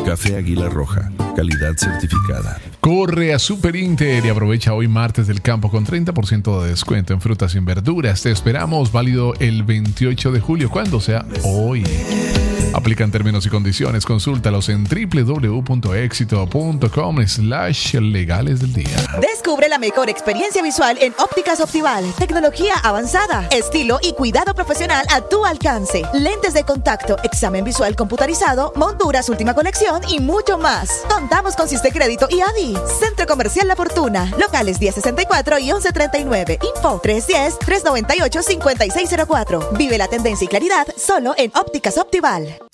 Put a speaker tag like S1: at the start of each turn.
S1: Café Águila Roja, calidad certificada.
S2: Corre a Super Inter y aprovecha hoy martes del campo con 30% de descuento en frutas y en verduras. Te esperamos, válido el 28 de julio, cuando sea hoy. Aplican términos y condiciones. Consúltalos en www.exito.com/legales del día.
S3: Descubre la mejor experiencia visual en Ópticas Optival. Tecnología avanzada, estilo y cuidado profesional a tu alcance. Lentes de contacto, examen visual computarizado, monturas última colección y mucho más. Contamos con Siste Crédito y ADI. Centro Comercial La Fortuna. Locales 1064 y 1139. Info 310-398-5604. Vive la tendencia y claridad solo en Ópticas Optival.